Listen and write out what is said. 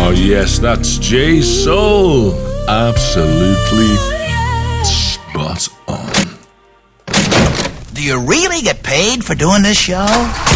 Oh, yes, that's J Soul. Absolutely spot on. Do you really get paid for doing this show?